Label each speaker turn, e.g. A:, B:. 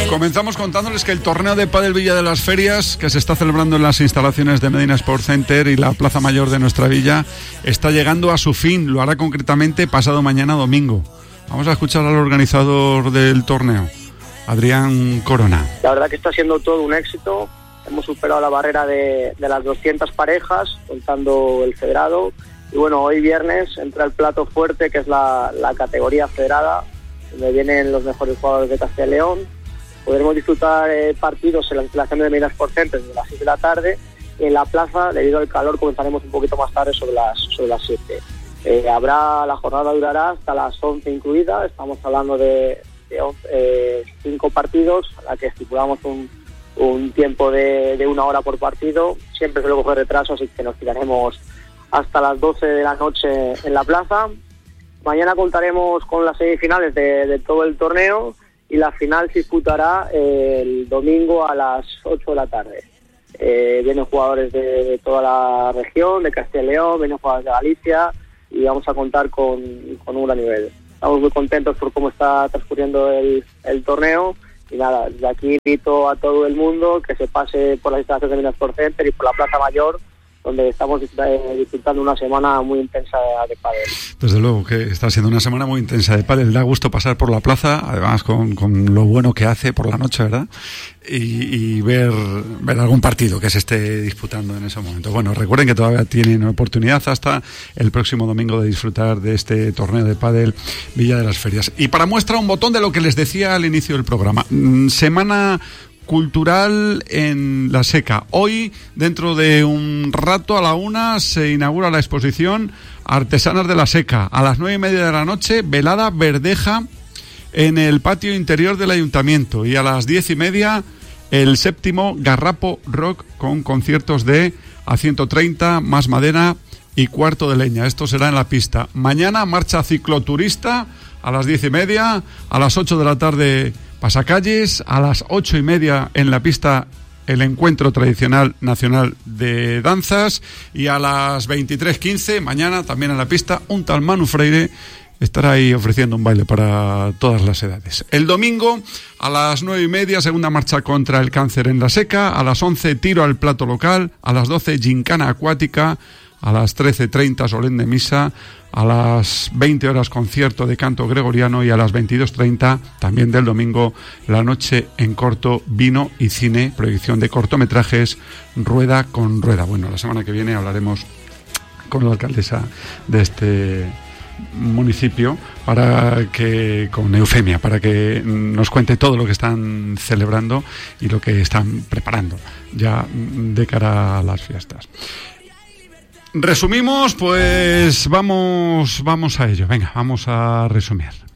A: Comenzamos contándoles que el torneo de pádel Villa de las Ferias, que se está celebrando en las instalaciones de Medina Sport Center y la Plaza Mayor de nuestra villa, está llegando a su fin. Lo hará concretamente pasado mañana domingo. Vamos a escuchar al organizador del torneo, Adrián Corona.
B: La verdad que está siendo todo un éxito. Hemos superado la barrera de las 200 parejas, contando el federado. Y bueno, hoy viernes entra el plato fuerte, que es la categoría federada, donde vienen los mejores jugadores de Castilla y León. Podremos disfrutar partidos en la instalación de Medina Sport Center desde las 6 de la tarde. Y en la plaza, debido al calor, comenzaremos un poquito más tarde, sobre las 7. La jornada durará hasta las 11 incluida. Estamos hablando de 5 partidos, a la que estipulamos un tiempo de 1 hora por partido. Siempre suele coger retraso, así que nos tiraremos hasta las 12 de la noche en la plaza. Mañana contaremos con las semifinales de todo el torneo y la final se disputará el domingo a las 8 de la tarde. Vienen jugadores de toda la región, de Castilla y León, vienen jugadores de Galicia y vamos a contar con un gran nivel. Estamos muy contentos por cómo está transcurriendo el torneo y nada, desde aquí invito a todo el mundo que se pase por las instalaciones de Medina Sport Center y por la Plaza Mayor, donde estamos disfrutando una semana muy intensa de pádel. Desde luego que está siendo una semana muy intensa de pádel. Da gusto pasar por la plaza, además con lo bueno que hace por la noche, ¿verdad? Y ver algún partido que se esté disputando en ese momento. Bueno, recuerden que todavía tienen oportunidad hasta el próximo domingo de disfrutar de este torneo de pádel Villa de las Ferias. Y para muestra un botón de lo que les decía al inicio del programa. Semana cultural en La Seca. Hoy, dentro de un rato, a la 1, se inaugura la exposición Artesanas de La Seca. A las 9:30 de la noche, velada verdeja en el patio interior del ayuntamiento. Y a las 10:30, el 7º Garrapo Rock, con conciertos de A130, Más Madera y Cuarto de Leña. Esto será en la pista. Mañana, marcha cicloturista a las 10:30, a las 8 de la tarde pasacalles, a las 8:30 en la pista el encuentro tradicional nacional de danzas y a las 23:15 mañana también en la pista un tal Manu Freire estará ahí ofreciendo un baile para todas las edades. El domingo a las 9:30 segunda marcha contra el cáncer en La Seca, a las 11 tiro al plato local, a las 12 gincana acuática, a las 13:30 solemne misa, a las 20 horas concierto de canto gregoriano y a las 22:30 también del domingo la noche en corto, vino y cine, proyección de cortometrajes, rueda con rueda. Bueno, la semana que viene hablaremos con la alcaldesa de este municipio con Eufemia, para que nos cuente todo lo que están celebrando y lo que están preparando ya de cara a las fiestas. Resumimos, pues vamos a ello. Venga, vamos a resumir.